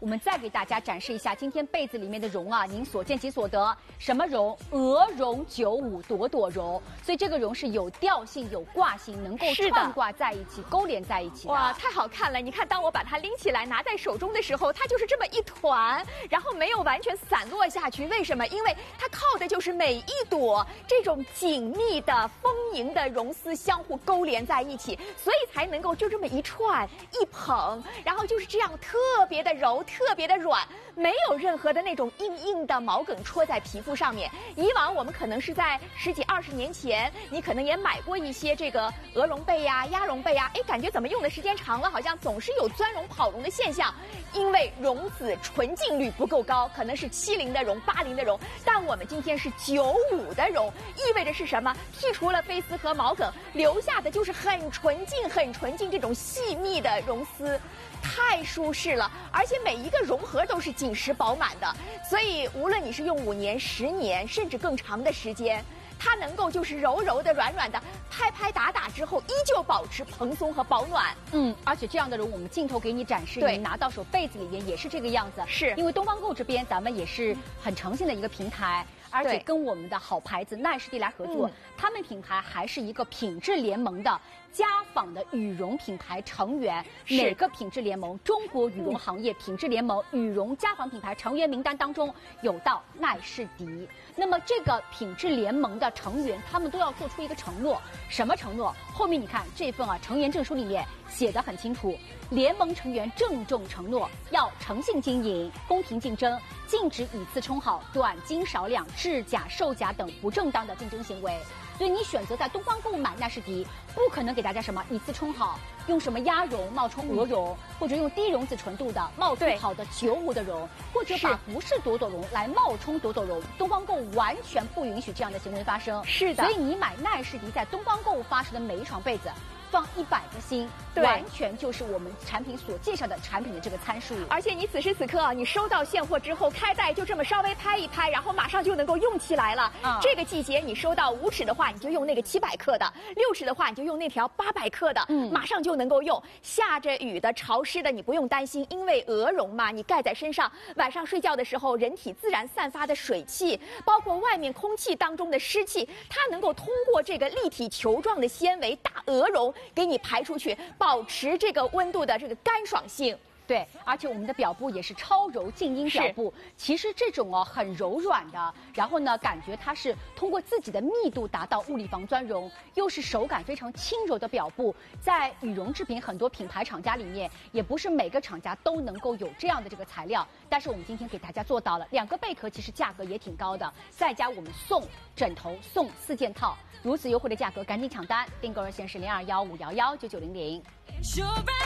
们再给大家展示一下今天被子里面的绒啊，您所见即所得。什么绒？鹅绒95朵朵绒，所以这个绒是有调性、有挂性，能够串挂在一起、勾连在一起的。 哇，太好看了！你看，当我把它拎起来拿在手中的时候，它就是这么一团，然后没有完全散落下去。为什么？因为它靠的就是每一朵这种紧密的丰盈的绒丝相互勾连在一起，所以才能够就这么一串一捧，然后就是这样特别的柔、特别的软，没有任何的那种硬硬的毛梗戳在皮肤上面。以往我们可能是在10几20年前，你可能也买过一些这个鹅绒被呀、鸭绒被呀，哎，感觉怎么用的时间长了，好像总是有钻绒、跑绒的现象，因为绒子纯净率不够高，可能是70的绒、80的绒，但我们今天是95的绒，意味着是什么？剔除了飞丝和毛梗，留下的就是很纯净、很纯净这种细密的绒丝。太舒适了，而且每一个绒盒都是紧实饱满的，所以无论你是用5年、10年，甚至更长的时间，它能够就是柔柔的、软软的，拍拍打打之后依旧保持蓬松和保暖。 而且这样的绒我们镜头给你展示，你拿到手被子里面也是这个样子。 是因为东方购这边咱们也是很诚信的一个平台。而且跟我们的好牌子奈士迪来合作，他们品牌还是一个品质联盟的家纺的羽绒品牌成员。哪个品质联盟？中国羽绒行业品质联盟羽绒家纺品牌成员名单当中有到奈士迪。那么这个品质联盟的成员，他们都要做出一个承诺。什么承诺？后面你看这份成员证书里面写得很清楚，联盟成员郑重承诺要诚信经营、公平竞争，禁止以次充好、短斤少两、制假售假等不正当的竞争行为。所以你选择在东方购买奈士迪，不可能给大家什么以次充好，用什么鸭绒冒充鹅绒，或者用低绒子纯度的冒充好的95的绒，或者把不是朵朵绒来冒充朵朵绒。东方购完全不允许这样的行为发生。 是的， 所以你买奈士迪在东方购发售的每一床被子，放100个心，完全就是我们产品所介绍的产品的这个参数。 而且你此时此刻你收到现货之后，开袋就这么稍微拍一拍，然后马上就能够用起来了。这个季节你收到5尺的话，你就用那个700克的；6尺的话，你就用那条800克的，马上就能够用。下着雨的、潮湿的，你不用担心，因为鹅绒嘛，你盖在身上，晚上睡觉的时候，人体自然散发的水汽，包括外面空气当中的湿气，它能够通过这个立体球状的纤维大鹅绒给你排出去，保持这个温度的这个干爽性。 对，而且我们的表布也是超柔静音表布。其实这种很柔软的，然后呢，感觉它是通过自己的密度达到物理防钻绒，又是手感非常轻柔的表布，在羽绒制品很多品牌厂家里面，也不是每个厂家都能够有这样的这个材料。但是我们今天给大家做到了，2个贝壳其实价格也挺高的，再加我们送枕头送4件套，如此优惠的价格，赶紧抢单！订购热线是0215119900。